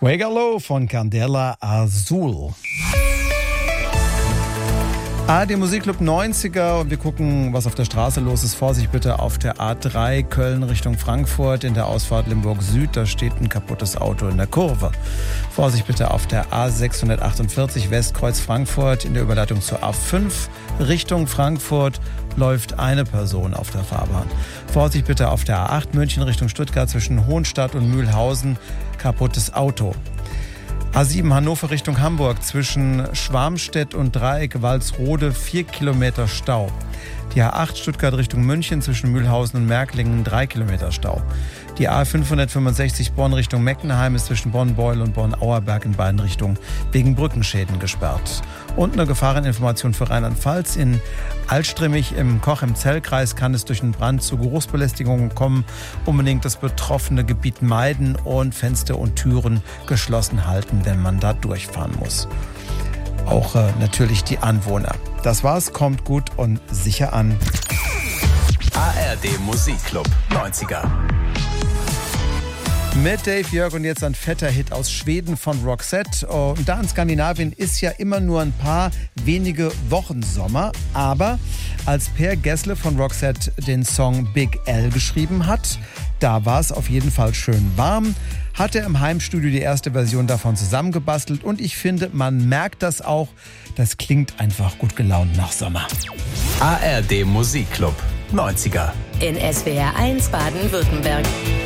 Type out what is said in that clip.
Fuegalo von Candela Azul. ARD Musikclub 90er und wir gucken, was auf der Straße los ist. Vorsicht bitte auf der A3 Köln Richtung Frankfurt in der Ausfahrt Limburg Süd. Da steht ein kaputtes Auto in der Kurve. Vorsicht bitte auf der A648 Westkreuz Frankfurt in der Überleitung zur A5 Richtung Frankfurt läuft eine Person auf der Fahrbahn. Vorsicht bitte auf der A8 München Richtung Stuttgart zwischen Hohenstadt und Mühlhausen. Kaputtes Auto. A7 Hannover Richtung Hamburg zwischen Schwarmstedt und Dreieck Walsrode 4 Kilometer Stau. Die A8 Stuttgart Richtung München zwischen Mühlhausen und Märklingen 3 Kilometer Stau. Die A565 Bonn Richtung Meckenheim ist zwischen Bonn-Beuel und Bonn-Auerberg in beiden Richtungen wegen Brückenschäden gesperrt. Und eine Gefahreninformation für Rheinland-Pfalz. In Altstrimmig im Cochem-Zell-Kreis kann es durch einen Brand zu Geruchsbelästigungen kommen. Unbedingt das betroffene Gebiet meiden und Fenster und Türen geschlossen halten, wenn man da durchfahren muss. Auch natürlich die Anwohner. Das war's, kommt gut und sicher an. ARD Musikclub 90er. Mit Dave Jörg und jetzt ein fetter Hit aus Schweden von Roxette. Und da in Skandinavien ist ja immer nur ein paar wenige Wochen Sommer. Aber als Per Gessle von Roxette den Song Big L geschrieben hat, da war es auf jeden Fall schön warm. Hat er im Heimstudio die erste Version davon zusammengebastelt. Und ich finde, man merkt das auch. Das klingt einfach gut gelaunt nach Sommer. ARD Musikclub 90er. In SWR 1 Baden-Württemberg.